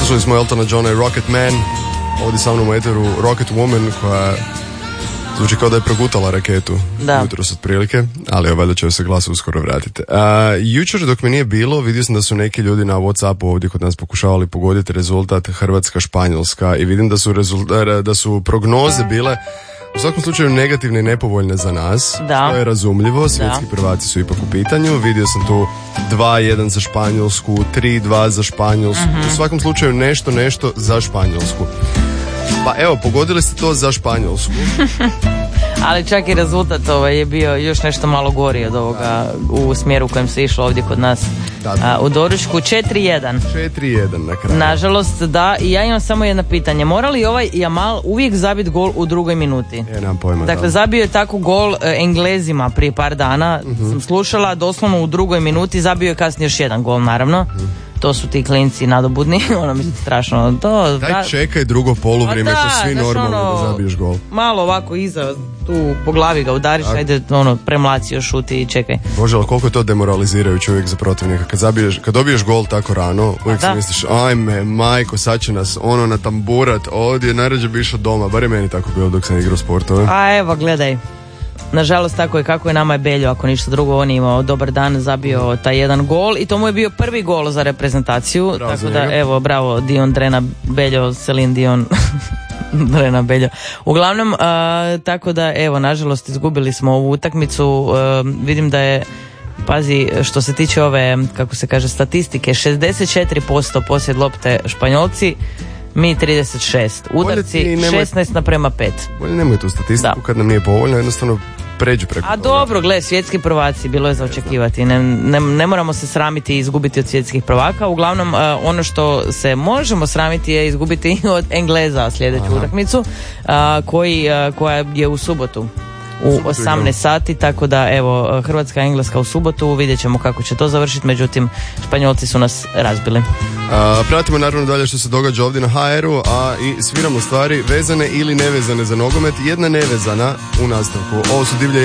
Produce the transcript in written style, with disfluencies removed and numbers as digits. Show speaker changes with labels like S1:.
S1: Slušali smo Eltona Johna i Rocket Man, ovdje sa mnom u eteru Rocket Woman, koja zvuči kao da je progutala raketu jutros otprilike, ali valjda će se glas uskoro vratiti. Jučer dok me nije bilo, vidio sam da su neki ljudi na Whatsappu ovdje kod nas pokušavali pogoditi rezultat Hrvatska-Španjolska i vidim da su prognoze bile u svakom slučaju negativne i nepovoljne za nas, što je razumljivo, svjetski prvaci su ipak u pitanju. Vidio sam tu 2-1 za Španjolsku, 3-2 za Španjolsku, u svakom slučaju nešto za Španjolsku. Pa evo, pogodili ste to za Španjolsku.
S2: Ali čak i rezultat je bio još nešto malo gori od ovoga u smjeru u kojem se išlo ovdje kod nas u doručku. 4-1.
S1: 4-1 na kraju.
S2: Nažalost, da. I ja imam samo jedno pitanje. Mora li ovaj Jamal uvijek zabiti gol u drugoj minuti?
S1: Nemam pojma.
S2: Dakle, zabio je tako gol Englezima prije par dana. Sam slušala, doslovno u drugoj minuti. Zabio je kasnije još jedan gol, naravno. To su ti klinci nadobudni, mi se strašno to...
S1: Daj čekaj drugo poluvrijeme, to svi normalno da zabiješ gol.
S2: Malo ovako iza, tu po glavi ga udariš, ajde premlaci još, šuti i čekaj.
S1: Bože, ali koliko je to demoralizirajuće uvijek za protivnika. Kad dobiješ gol tako rano, uvijek si misliš, ajme, majko, sad će nas natamburat ovdje, najrađe bi išao doma, bar je meni tako bilo dok sam igrao sportove.
S2: A evo, gledaj. Nažalost, tako je kako je nama je Beljo, ako ništa drugo, on je imao dobar dan, zabio taj jedan gol i to mu je bio prvi gol za reprezentaciju. Bravo, tako da, evo, bravo, Dion, Drena, Beljo, Celine Dion, Drena, Beljo. Uglavnom, tako da, evo, nažalost, izgubili smo ovu utakmicu. Vidim da je, pazi, što se tiče ove, kako se kaže, statistike, 64% posjed lopte Španjolci, mi 36. Udarci 16:5.
S1: Bolje nemoj tu statistiku kad nam nije povoljno, jednostavno pređu preko toga.
S2: Dobro, gle, svjetski prvaci, bilo je za očekivati. Ne moramo se sramiti i izgubiti od svjetskih prvaka. Uglavnom, ono što se možemo sramiti je izgubiti od Engleza sljedeću utakmicu, koja je u subotu. U 18 sati, tako da evo, Hrvatska i Engleska u subotu, vidjet ćemo kako će to završiti, međutim Španjolci su nas razbili.
S1: Pratimo naravno dalje što se događa ovdje na HR-u, a i sviramo stvari vezane ili nevezane za nogomet. Jedna nevezana u nastavku. Ovo su Divlje